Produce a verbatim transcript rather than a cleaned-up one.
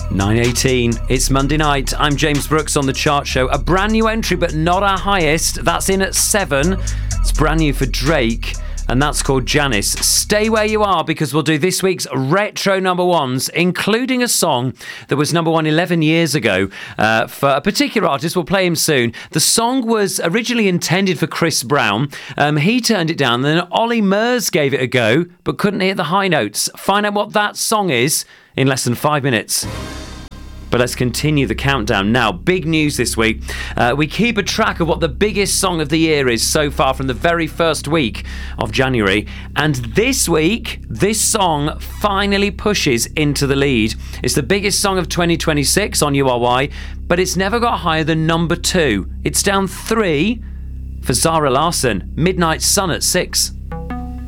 nine eighteen, it's Monday night. I'm James Brooks on The Chart Show. A brand new entry, but not our highest. That's in at seven. It's brand new for Drake, and that's called Janice. Stay where you are, because we'll do this week's retro number ones, including a song that was number one eleven years ago uh, for a particular artist. We'll play him soon. The song was originally intended for Chris Brown. Um, he turned it down. Then Ollie Murs gave it a go, but couldn't hit the high notes. Find out what that song is in less than five minutes. But let's continue the countdown now. Big news this week. Uh, we keep a track of what the biggest song of the year is so far from the very first week of January. And this week, this song finally pushes into the lead. It's the biggest song of twenty twenty-six on U R Y, but it's never got higher than number two. It's down three for Zara Larsson. Midnight Sun at six.